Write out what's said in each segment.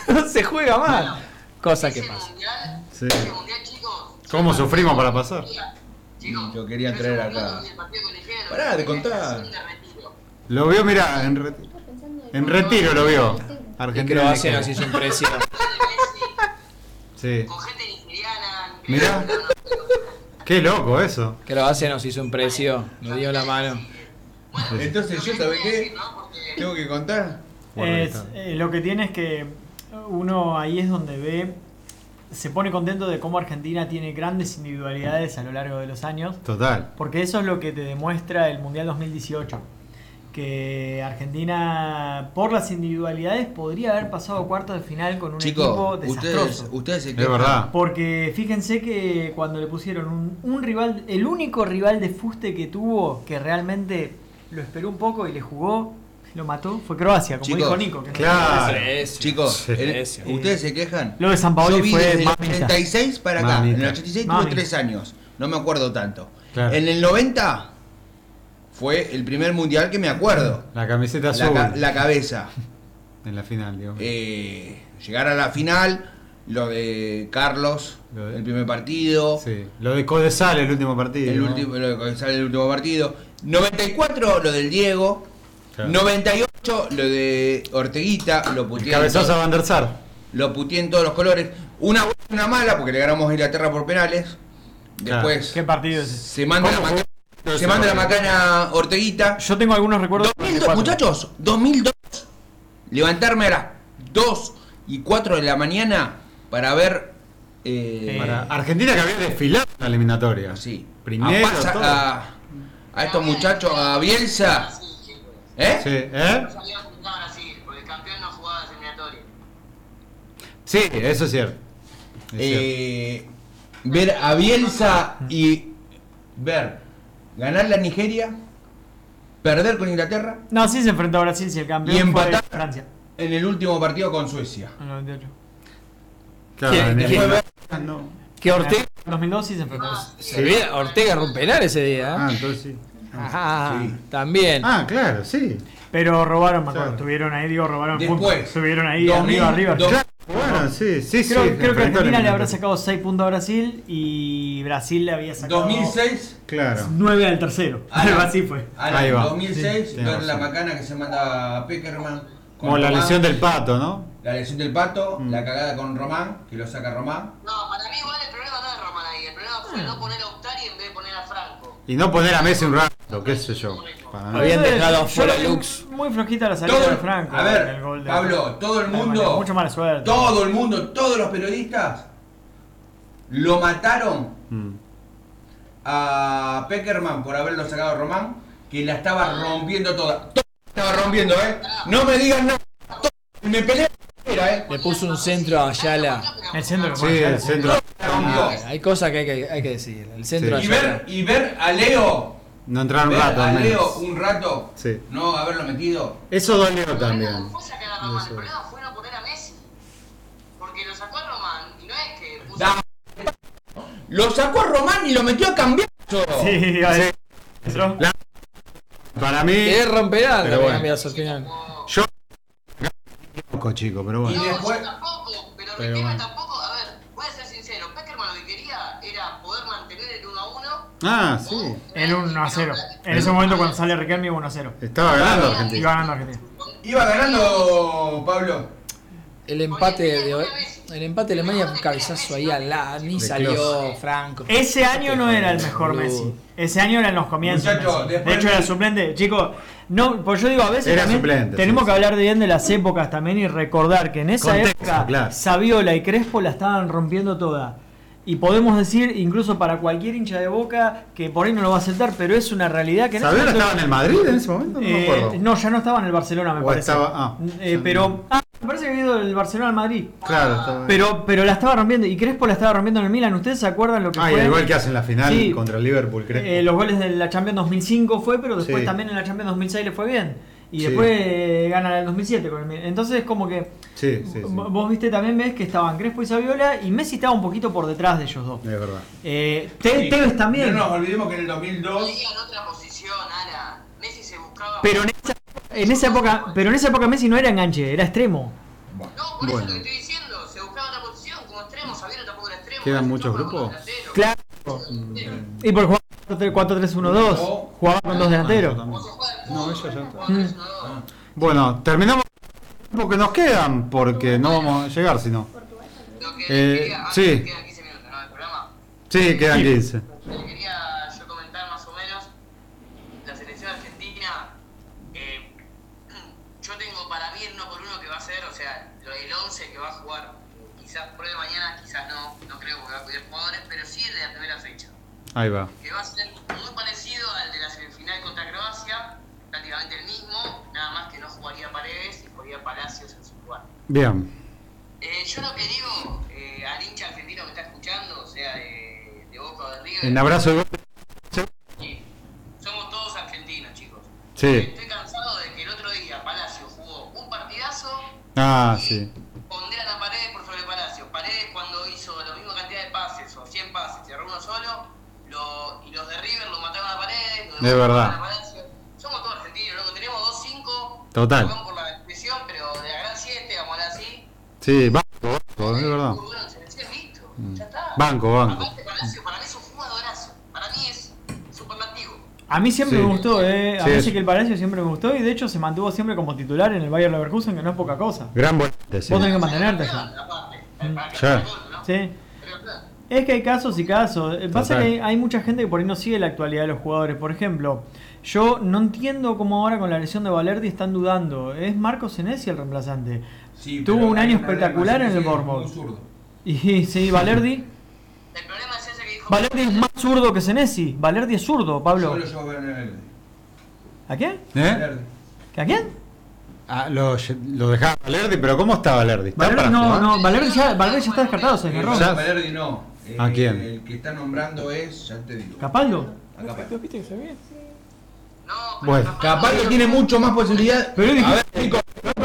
no se juega más. Cosa que pasa. Sí. Ese mundial, chicos. ¿Cómo sufrimos para pasar? Chicos, Yo quería traer acá. Pará Pará de contar. Lo vio, mirá, en retiro lo vio. Y Argentina. Croacia nos hizo un precio. Sí. Con gente nigeriana. Mirá. Qué loco eso. Croacia nos hizo un precio. Nos dio la mano. Entonces yo, ¿sabés qué? Tengo que contar. Lo que tiene es que uno ahí es donde ve, se pone contento de cómo Argentina tiene grandes individualidades a lo largo de los años, Total. porque eso es lo que te demuestra el Mundial 2018, que Argentina por las individualidades podría haber pasado a cuartos de final con un equipo Chicos, desastroso. ustedes se Es verdad. Porque fíjense que cuando le pusieron un rival, el único rival de fuste que tuvo, que realmente lo esperó un poco y le jugó, lo mató, fue Croacia, como Chicos, dijo Nico. Que no claro. Precio. Chicos, Sí. ustedes se quejan. Lo de Sampaoli Yo vi fue desde el mamita. 86 para acá. Mamita. En el 86 tuve Mamita. 3 años. No me acuerdo tanto. Claro. En el 90 fue el primer mundial que me acuerdo. La camiseta azul. La cabeza. En la final, digamos. Llegar a la final, lo de Carlos, Lo de- el primer partido. Sí. Lo de Codesal, el último partido. El ¿no? último, lo que sale el último partido. 94, lo del Diego. Claro. 98, lo de Orteguita. Lo El puteé, cabezazo a Van der Sar. lo puteé en todos los colores. Una buena y una mala, porque le ganamos a Inglaterra por penales. Después ¿Qué partido es ese? se manda la ¿Cómo macana. fue? Se manda la macana Orteguita. Yo tengo algunos recuerdos. 2002, muchachos, 2002. Levantarme a las 2 y 4 de la mañana para ver. Para Argentina que había desfilado en la eliminatoria. Sí. Primero. a, todo. a estos muchachos, a Bielsa. ¿Eh? Sí, ¿eh? No sabía que estaban así, porque el campeón no jugaba eliminatoria. Sí, eso es cierto. Es cierto. Ver a Bielsa y ver ganar la Nigeria, perder con Inglaterra No, sí se enfrentó a Brasil, si el campeón y empatar fue Francia. en el último partido con Suecia. En el 98. Claro, ¿quién- en el- quién- no. Que Ortega, En 2002 sí se enfrentó. se ve, Ortega rompe penal ese día. Ah, entonces sí. Ajá, Sí. también. Ah, claro, sí. Pero robaron, me acuerdo. Claro. Estuvieron ahí, digo, robaron Después, puntos. Estuvieron ahí 2000, arriba. Claro, Bueno, sí, sí, sí. Creo que enfrentó Argentina al le habrá eliminatorio. sacado 6 puntos a Brasil y Brasil le había sacado 2006. Claro. 9 al tercero. Algo así fue. Ahí va. 2006, Sí, ver tiene la razón. macana que se manda a Peckerman. con Como la Román, lesión del pato, ¿no? La lesión del pato, Mm. la cagada con Román, que lo saca Román. No, para mí igual el problema no es Román ahí, el problema fue no poner a Octari en vez de poner a Franco. Y no poner a Messi un rato, qué sé yo. Para mí. Habían dejado Yo fuera lo vi Lux. Muy flojita la salida Todo, de Franco. a en ver, el gol de- Pablo, todo el mundo, Mucho mala suerte. todo el mundo, todos los periodistas lo mataron Mm. a Peckerman por haberlo sacado a Román, que la estaba rompiendo toda. Toda la estaba rompiendo, No me digan nada. Me peleé, Le puso un centro a Ayala. El centro de Sí, el centro. La rompió. Hay cosas que hay que decir. El centro Sí. de Ayala. Y ver a Leo, No entrar un ver rato a al Leo menos. un rato, Sí. no haberlo metido. Eso dolió El problema también. no fue sacar a Román, Eso. el problema fue no poner a Messi. Porque lo sacó a Román y no es que puso Da- Lo sacó a Román y lo metió a cambiar. Sí, a ver. Entró. Para mí. Que romperá Pero la bueno. cambiazo al final. Yo. Poco chico, pero Y bueno. No, después- yo tampoco, pero Pero Riquelme bueno. tampoco, a ver, voy a ser sincero, Peckerman lo que quería era poder mantener el 1-1. Ah, sí. El 1-0. En ese momento cuando sale Riquelme iba 1-0. Estaba ganando Iba Argentina. ganando Argentina. Iba ganando Pablo. El empate de Alemania fue un cabezazo ahí al lado. Ni De salió Klose. Franco. Ese año no era el mejor Boludo. Messi. Ese año eran los comienzos. Muchacho, Messi. después De hecho era de- suplente. Chicos, no, pues yo digo, a veces Era también suplente, tenemos sí, que sí. hablar bien de las épocas también y recordar que en esa Contexto, época claro. Saviola y Crespo la estaban rompiendo toda. Y podemos decir, incluso para cualquier hincha de Boca, que por ahí no lo va a aceptar, pero es una realidad que en ese ¿Saviola momento- estaba en el Madrid en ese momento? No me acuerdo. no, ya no estaba en el Barcelona, me O parece. estaba- pero me parece que había ido del Barcelona al Madrid. Claro, estaba. Pero la estaba rompiendo. Y Crespo la estaba rompiendo en el Milan. ¿Ustedes se acuerdan lo que Ah, y fue? el gol que hace en la final Sí. contra el Liverpool, creo. Los goles de la Champions 2005 fue, pero después Sí. también en la Champions 2006 le fue bien. Y Sí. después gana el 2007 con el Milan. Entonces, como que Sí, sí, sí. vos viste también, ves que estaban Crespo y Saviola. Y Messi estaba un poquito por detrás de ellos dos. Es verdad. Sí. Tevez también. No nos olvidemos que en el 2002. No digan otra posición, Ara. Messi se buscaba. Pero en esa época Messi no era enganche, era extremo. No, por eso Bueno. lo que estoy diciendo, se buscaba otra posición como extremo, Sabiendo tampoco era extremo. ¿Quedan era muchos centro, grupos? delantero. Claro. Y por jugar 4-3-1-2, jugaba con dos delanteros. O se juega al No, fútbol, eso ya está. 4-3-1-2. Bueno, terminamos porque nos quedan, porque no vamos a llegar si no. Lo que quería, sí. quedan 15 minutos, ¿no? El programa. Sí, quedan 15. Le quería yo comentar más o menos la selección argentina. Yo tengo para mí el 1 por 1 que va a ser, o sea, el 11 que va a jugar. Quizás pruebe mañana, quizás no creo que va a cuidar jugadores, pero sí el de la primera fecha. Ahí va. Que va a ser muy parecido al de la semifinal contra Croacia, prácticamente el mismo, nada más que no jugaría Paredes y jugaría Palacios en su lugar. Bien. Yo lo que digo al hincha argentino que está escuchando, o sea, de Boca o de River, Un abrazo de gol. sí, somos todos argentinos, chicos. Sí. Estoy cansado de que el otro día Palacio jugó un partidazo Ah, y sí. ponderan a Paredes por sobre Palacio. Paredes cuando hizo la misma cantidad de pases o 100 pases, cerró uno solo, y los de River lo mataron a Paredes, los de Es Boca verdad. mataron a Palacio. Somos todos argentinos, loco. Tenemos 2-5. Total. Perdón por la expresión, pero de la gran 7, vamos a hablar así. Sí, banco, es verdad. Muy bueno en selección, listo. Ya está. Banco. Aparte, Palacio para mí es un jugadorazo. Para mí es superlativo. A mí siempre Sí. me gustó, A Sí, mí es- que el Palacio siempre me gustó y de hecho se mantuvo siempre como titular en el Bayer Leverkusen, que no es poca cosa. Gran volante, sí. Vos tenés que mantenerte allá. Aparte, para que Ya. haga gol, ¿no? Sí. Pero, claro. Es que hay casos y casos. Pasa Total. que hay mucha gente que por ahí no sigue la actualidad de los jugadores. Por ejemplo, yo no entiendo cómo ahora con la lesión de Valerdi están dudando. Es Marcos Senesi el reemplazante. Sí, Tuvo pero un hay año un problema, espectacular en el Senesi es Bournemouth. muy zurdo. Y sí, Valerdi. El problema es ese que dijo. Valerdi es más zurdo que Senesi. Valerdi es zurdo, Pablo. Yo lo llevo a ver en el ¿A quién? ¿Eh? verde. ¿A quién? Ah, lo dejaba Valerdi, pero ¿cómo está Valerdi? ¿Está Valerdi para no, jugar? no, Valerdi ya está descartado, se desgarró. Ya. Valerdi no. ¿A quién? El que está nombrando es, ya te digo. ¿Capaldo? A Capaldo. ¿Viste que se ve? No, pero Bueno. Capaldo tiene mucho más posibilidad. Pero A ver, dijiste- Nico,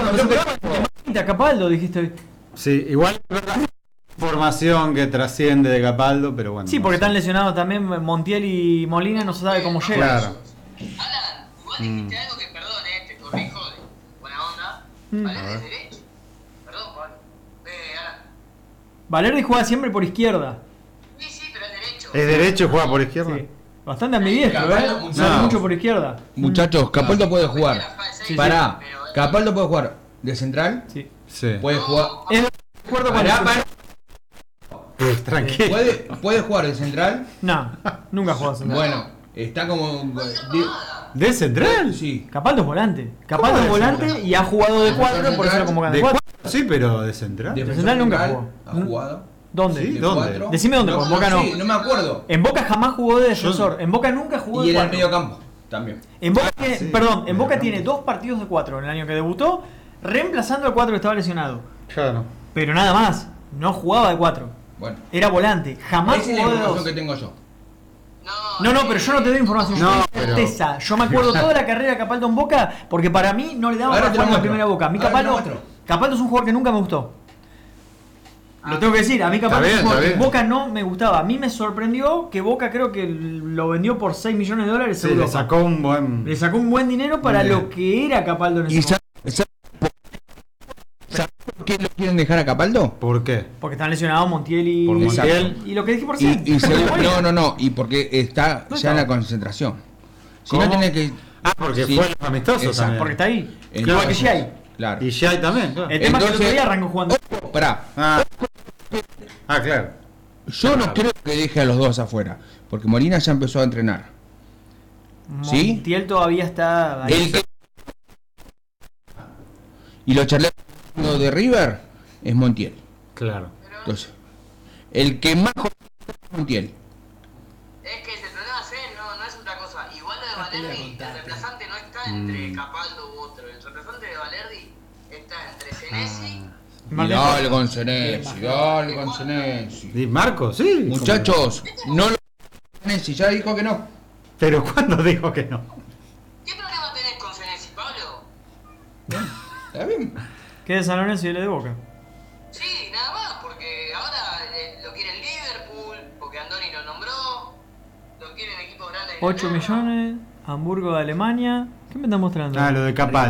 A Capaldo dijiste. Sí, igual es verdad. Información que trasciende de Capaldo, pero bueno. Sí, no porque sé. están lesionados también Montiel y Molina, no se sabe cómo llega. Claro. Alan, igual dijiste algo que, perdón, te corrijo de buena onda. Valerdi es derecho. Perdón, Pablo. Alan. Valerdi juega siempre por izquierda. Sí, pero es derecho. ¿Es derecho y juega por izquierda? Sí. Bastante ambidiestro, Capaldo, Sale no. mucho por izquierda. Muchachos, Capaldo puede jugar. Sí, Pará, pero- Capaldo puede jugar de central, Sí. Sí. puede jugar. Es de acuerdo con Pará, el- pará. Tranquilo. Puede jugar de central. No, nunca juega central. Bueno, está como. ¿De central? Sí. Capaldo es volante. Capaldo es de volante y ha jugado de 4, por eso lo convocan de ¿De 4. cuatro? Sí, pero de central. Defensor central nunca central, jugó. ha jugado. ¿Dónde? Sí, De ¿dónde? cuatro. Decime dónde, porque en Boca no. Sí, no me acuerdo. En Boca jamás jugó de defensor. En Boca nunca jugó Y de en el 4. medio campo también. En Boca tiene, sí, perdón, en Boca mediocampo. tiene 2 partidos de 4 en el año que debutó, reemplazando al 4 que estaba lesionado. Claro. Pero nada más, no jugaba de 4. Bueno, Era volante, jamás esa es la jugó de información 2. que tengo yo. No, pero yo no te doy información, yo No, te doy pero- certeza. Yo me acuerdo toda la carrera de Capaldo en Boca, porque para mí no le daba Ahora para te lo jugar en la muestro. primera Boca. A mí Ahora te lo Capaldo, muestro. Capaldo es un jugador que nunca me gustó. Lo tengo que decir, a mí Capaldo bien, es un jugador está que en bien. Boca no me gustaba. A mí me sorprendió que Boca creo que lo vendió por 6 millones de dólares. Sí, a le Europa. sacó un buen. Le sacó un buen dinero para Bien. lo que era Capaldo en ese ¿Y momento. sabes por qué lo quieren dejar a Capaldo? ¿Por qué? Porque están lesionados Montiel y... Por Montiel. Y lo que dije por Y, siempre. y no, y porque está No ya en la estaba. concentración. Si ¿Cómo? no tenés que. Ah, porque Sí. fue los amistosos Exacto. también. Porque está ahí. Entonces, Igual que Giai. Claro. Y Shai también, claro. El tema es que el otro Entonces- día arrancó jugando. Ojo, pará. Claro. Yo no creo que deje a los dos afuera. Porque Molina ya empezó a entrenar. ¿Sí? Montiel todavía está ahí. El que. Y lo charlé de River es Montiel. Claro. Entonces, el que más juega es Montiel. Es que el problema no es otra cosa. Igual lo de Valerdi, el reemplazante no está entre Capaldo u otro. El reemplazante de Valerdi está entre Senesi. Y dale con Senesi, dale con Senesi. ¿Y Marco? Sí. Muchachos, no lo. Senesi ya dijo que no. Pero ¿cuándo dijo que no? ¿Qué problema tenés con Senesi, Pablo? ¿Está bien? Que de San Lorenzo y él de Boca. Sí, nada más, porque ahora lo quiere el Liverpool, porque Andoni lo nombró, lo quieren equipos grandes. de 8 Inglaterra. millones, Hamburgo de Alemania. ¿Qué me estás mostrando? Ah, lo de Capaldo.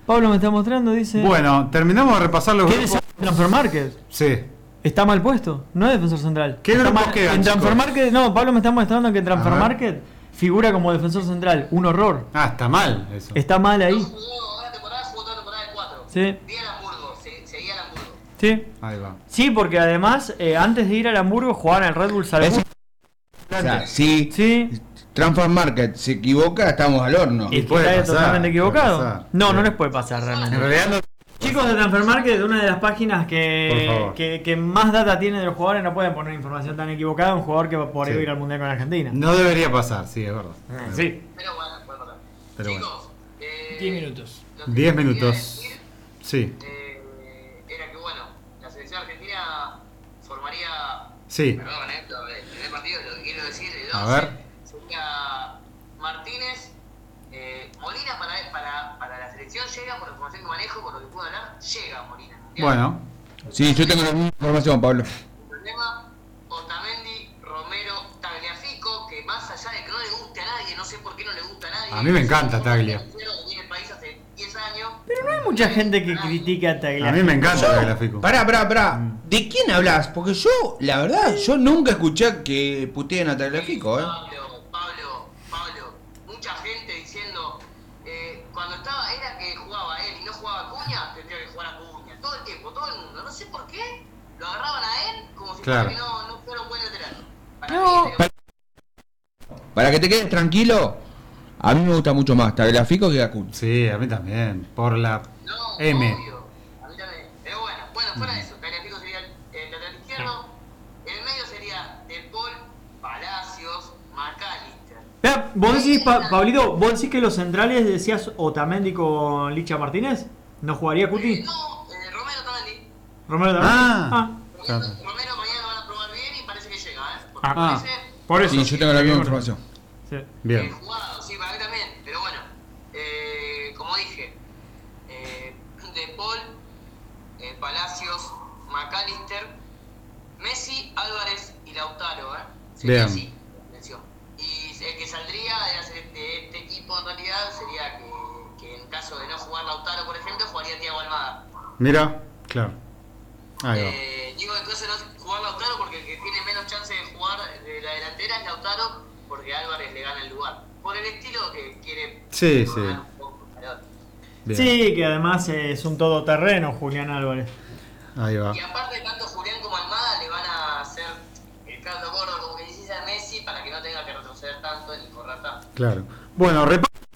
Pablo me está mostrando, dice. Bueno, terminamos de repasar los ¿Qué grupos. es Transfer Market? Sí. Está mal puesto, no es defensor central. ¿Qué Está grupos mal- quedan, En Transfer chicos? Market, no, Pablo me está mostrando que en Transfer A ver. Market figura como defensor central. Un horror. Ah, está mal eso. Está mal ahí. No jugó una temporada, jugó otra temporada de 4. Sí. Di al Hamburgo, seguía al Hamburgo. Sí. Ahí va. Sí, porque además, antes de ir al Hamburgo, jugaban en el Red Bull Salzburgo. O sea, si Sí. Transfer Market se equivoca, estamos al horno. Y que puede está pasar, totalmente equivocado. puede pasar. No, Sí. no les puede pasar realmente. En realidad no. Chicos de Transfer Market, una de las páginas Por que, favor. que más data tiene de los jugadores, no pueden poner información tan equivocada a un jugador que va por Sí. ir al Mundial con Argentina. No debería pasar, sí, es verdad. Sí. Pero bueno, puede pasar. Pero Chicos, 10 minutos. lo que 10 quería minutos. decir, Sí, era que bueno, la selección argentina formaría. sí. Perdón, el primer partido, lo que quiero decir, el A 11 ver. sería Martínez, Molina para la selección llega, por la información que manejo, por lo que puedo hablar, llega Molina. ¿Entiendes? Bueno, Sí, yo tengo la misma información, Pablo. El problema, Otamendi, Romero, Tagliafico, que más allá de que no le guste a nadie, no sé por qué no le gusta a nadie. A mí me encanta Taglia. Viene el país hace 10 años. Pero no hay mucha gente que critique a Tagliafico. a mí me encanta el gráfico. Pará. ¿De quién hablas? Porque yo, la verdad, yo nunca escuché que puteen a Tagliafico, Pablo, mucha gente diciendo, cuando estaba, era que jugaba él y no jugaba Acuña, tendría que jugar Acuña, todo el tiempo, todo el mundo, no sé por qué, lo agarraban a él como si Claro. fuera que no fuera un buen lateral. No. Mí, Para que te quedes tranquilo, a mí me gusta mucho más Tagliafico que Acuña. Sí, a mí también. Por la no, M. obvio, a mí también, pero bueno, fuera de eso, Tagliafico sería el lateral izquierdo, el medio sería De Paul, Palacios, McAllister. Vea, vos decís, Pablito, vos decís que los centrales decías Otamendi con Licha Martínez. ¿No jugaría Cuti? No, Romero Otamendi. Romero también. Ah. Claro. Romero mañana lo van a probar bien y parece que llega, Porque Ah. parece Por eso. Sí, yo tengo la misma información. Sí. Bien. jugado, sí, para mí también. Pero bueno, como dije, De Paul, Palacios, McAllister, Messi, Álvarez y Lautaro, Sería Bien. así, atención. Y el que saldría de este equipo en realidad sería que en caso de no jugar Lautaro, por ejemplo, jugaría Thiago Almada. Mira, claro. Ahí va. Digo en caso de no jugar Lautaro porque el que tiene menos chance de jugar de la delantera es Lautaro porque Álvarez le gana el lugar. Por el estilo que quiere Sí, sí. ganar un poco el calor. Bien. Sí, que además es un todoterreno, Julián Álvarez. Ahí va. Y aparte, tanto Julián como Almada le van a hacer el caldo gordo, como que dice a Messi, para que no tenga que retroceder tanto ni correr tanto. Claro. Bueno,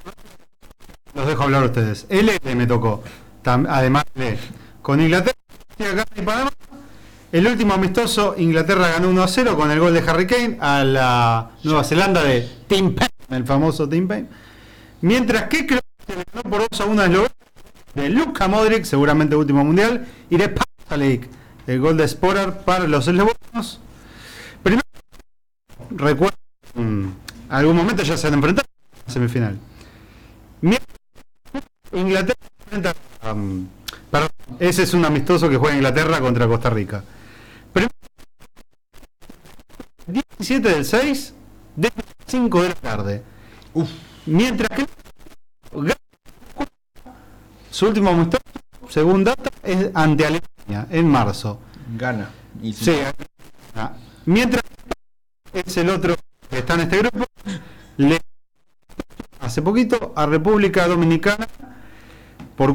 los dejo hablar a ustedes. El L me tocó. Además de con Inglaterra y Panamá. El último amistoso, Inglaterra ganó 1-0 con el gol de Harry Kane a la Nueva Zelanda de Tim Payne, el famoso Tim Payne. Mientras que Croacia le ganó por 2-1 a Eslovenia de Luka Modric, seguramente último mundial, y de Pasalic, el gol de Sporar para los eslovenos. Primero, recuerdo, algún momento ya se han enfrentado en la semifinal. Mientras Inglaterra enfrenta perdón, ese es un amistoso que juega Inglaterra contra Costa Rica. 17 del 6 de 5 de la tarde. Mientras que su último amistoso, según data, es ante Alemania en marzo. Gana. Y Sí. Mientras es el otro que está en este grupo, le hace poquito a República Dominicana por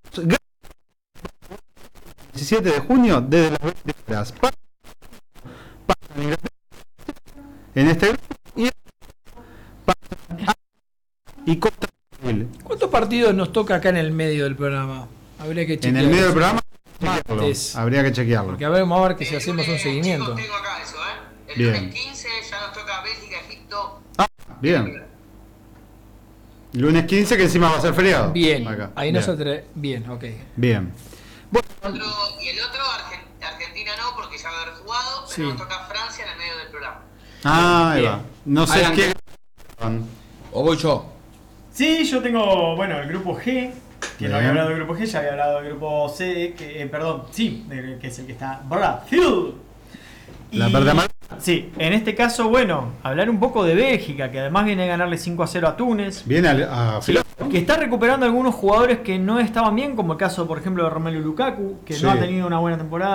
17 de junio desde las 20 horas. Para Inglaterra en este grupo y Costa Rica. ¿Cuántos partidos nos toca acá en el medio del programa? Habría que En chequear. el medio del programa Martes. habría que chequearlo. Porque vamos a ver que si El hacemos un lunes, seguimiento. chicos, tengo acá eso, El Bien. lunes 15 ya nos toca Bélgica, Egipto. Bien. Lunes 15 que encima va a ser feriado. Bien, Acá. ahí no Bien. se trae. Bien, ok. Bien. Y el otro, Argentina no, porque ya va a haber jugado, pero Sí. nos toca Francia en el medio del programa. Ah, ahí Bien. va. No sé Adelante. qué. ¿O voy yo? Sí, yo tengo, bueno, el grupo G, que Bien. no había hablado del grupo G, ya había hablado del grupo C, que, perdón, sí, que es el que está Brasil. La verde amarela. Sí, en este caso, bueno, hablar un poco de Bélgica, que además viene a ganarle 5-0 a Túnez. Viene a Sí, que está recuperando algunos jugadores que no estaban bien, como el caso, por ejemplo, de Romelu Lukaku, que Sí. no ha tenido una buena temporada.